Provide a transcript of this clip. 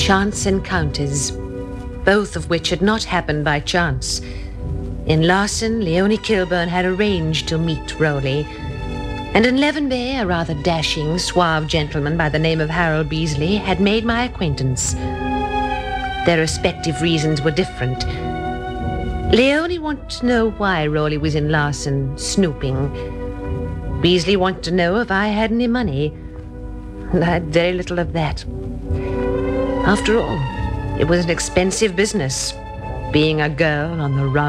chance encounters, both of which had not happened by chance. In Larson, Leonie Kilburn had arranged to meet Rowley, and in Leavenbay, a rather dashing, suave gentleman by the name of Harold Beasley had made my acquaintance. Their respective reasons were different. Leonie wanted to know why Rowley was in Larson snooping. Beasley wanted to know if I had any money, and I had very little of that. After all, it was an expensive business, being a girl on the run.